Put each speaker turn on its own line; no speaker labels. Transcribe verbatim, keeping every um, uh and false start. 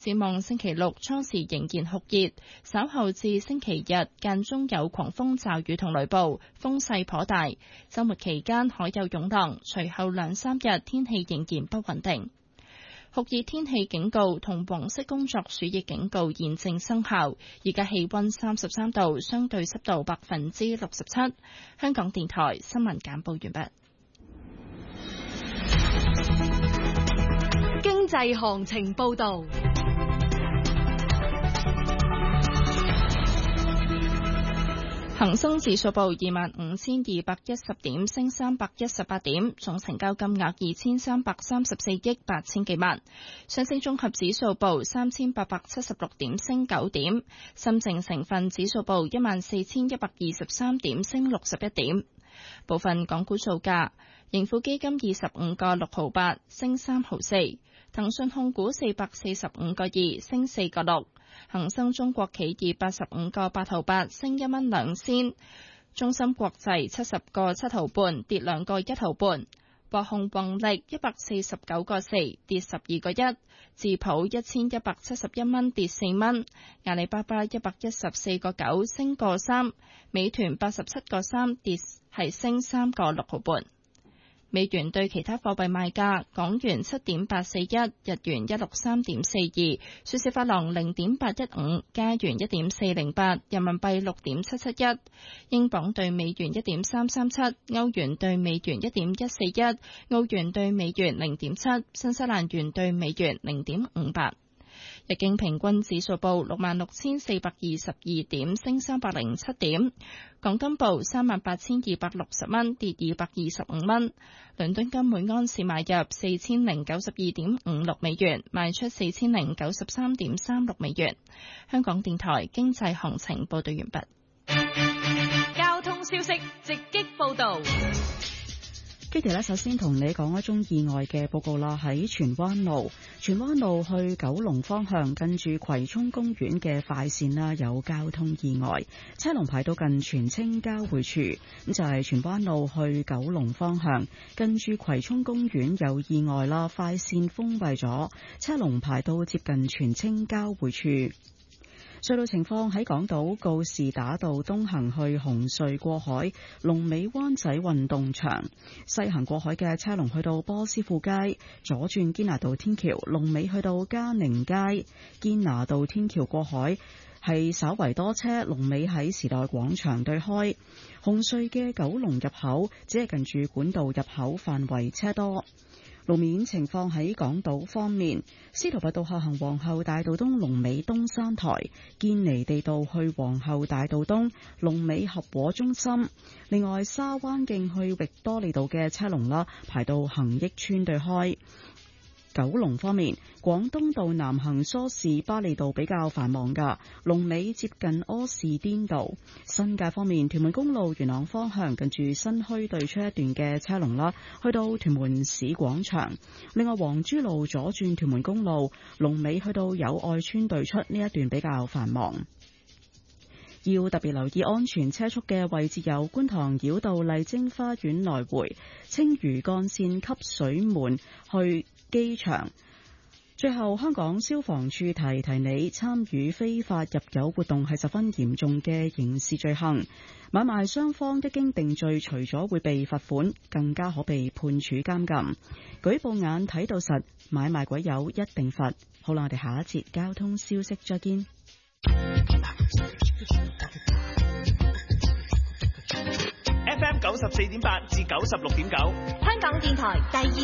展望星期六初時仍然酷熱，稍後至星期日間中有狂風驟雨同雷暴，風勢頗大。週末期間海有湧浪，隨後兩三日天氣仍然不穩定。酷熱天氣警告同黃色工作暑熱警告現正生效。而家氣溫三十三度，相對濕度百分之六十七。香港電台新聞簡報完畢。
經濟行情報道。
恒生指數報二萬五千二百一十點，升三百一十八點，總成交金額二千三百三十四億八千幾萬。上證綜合指數報三千八百七十六點，升九點。深證成分指數報一萬四千一百二十三點，升六十一點。部分港股造價：盈富基金二十五個六毫八，升三毫四；騰訊控股四百四十五個二，升四個六。恒生中國企業八十五個八毫八，升一蚊兩仙；中芯國際七十個七毫半，跌兩個一毫半；華虹宏力一百四十九個四，跌十二個一；智普一千一百七十一蚊，跌四蚊；阿里巴巴一百一十四個九，升個三；美團八十七個三，跌係升三個六毫半。美元對其他貨幣賣價：港元七點八四一，日元一六三點四二，瑞士法郎零點八一五，加元一點四零八，人民幣六點七七一，英鎊對美元一點三三七，歐元對美元一點一四一，澳元對美元零點七，新西蘭元對美元零點五八。日經平均指數報六萬六千四百二十二點，升三百零七點。港金報三萬八千二百六十蚊，跌二百二十五蚊。倫敦金每安士買入四千零九十二點五六美元，賣出四千零九十三點三六美元。香港電台經濟行情報道完畢。
交通消息直擊報道。
Kitty 咧，首先同你講一宗意外嘅報告啦，喺荃灣路，荃灣路去九龍方向，近住葵涌公園嘅快線啦，有交通意外，車龍排到近荃青交匯處。咁就係荃灣路去九龍方向，近住葵涌公園有意外啦，快線封閉咗，車龍排到接近荃青交匯處。隧道情況喺港島告士打道東行去紅隧過海，龍尾灣仔運動場；西行過海嘅車龍去到波斯富街，左轉堅拿道天橋，龍尾去到嘉寧街；堅拿道天橋過海係稍為多車，龍尾喺時代廣場對開。紅隧嘅九龍入口只係近住管道入口範圍車多。路面情況喺港島方面，司徒拔道下行皇后大道東龍尾東山台，堅尼地道去皇后大道東龍尾合和中心。另外沙灣徑去域多利道嘅車龍啦，排到恒益邨對開。九龍方面，廣東道南行梳士巴利道比較繁忙噶，龍尾接近柯士甸道。新界方面，屯門公路元朗方向近住新墟對出一段嘅車龍啦，去到屯門市廣場。另外，黃珠路左轉屯門公路，龍尾去到友愛村對出呢一段比較繁忙。要特別留意安全車速嘅位置有觀塘繞道麗晶花園來回、青嶼幹線汲水門去機場。最後，香港消防處提提你，參與非法入油活動係十分嚴重嘅刑事罪行。買賣雙方一經定罪，除咗會被罰款，更加可被判處監禁。舉報眼睇到實，買賣鬼友一定罰。好啦，我哋下一節交通消息再見。
F M 九十四點八至九十六點九，
香港電台第二。